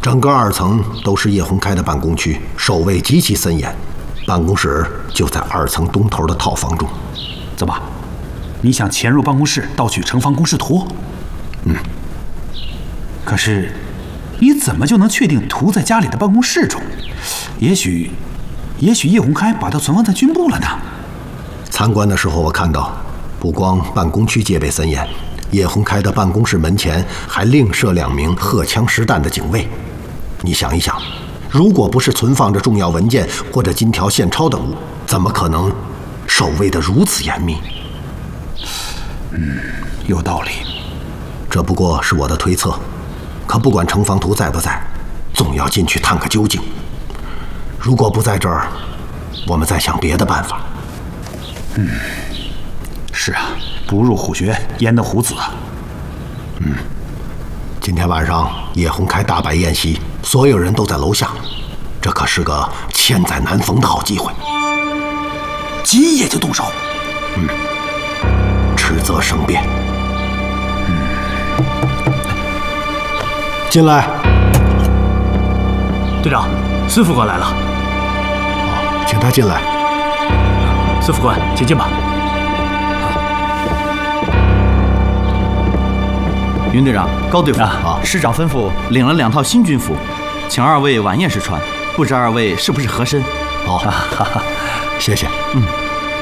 整个2层都是叶洪开的办公区，守卫极其森严。办公室就在2层东头的套房中。 怎么，你想潜入办公室盗取城防公示图？可是，你怎么就能确定图在家里的办公室中？也许叶洪开把它存放在军部了呢？ 参观的时候我看到，不光办公区戒备森严，叶洪开的办公室门前还另设2名荷枪实弹的警卫。你想一想，如果不是存放着重要文件或者金条、现钞等物，怎么可能守卫得如此严密？ 有道理。 这不过是我的推测，可不管城防图在不在，总要进去探个究竟。如果不在这儿，我们再想别的办法。 是啊，不入虎穴，焉得虎子啊。 今天晚上叶洪开大摆宴席，所有人都在楼下，这可是个千载难逢的好机会。 今夜就动手？ 迟则生变。进来。 队长，孙副官来了。 请他进来。 孙副官，请进吧。 云队长、高队长，师长吩咐领了2套新军服，请2位晚宴时穿，不知2位是不是合身？ 谢谢。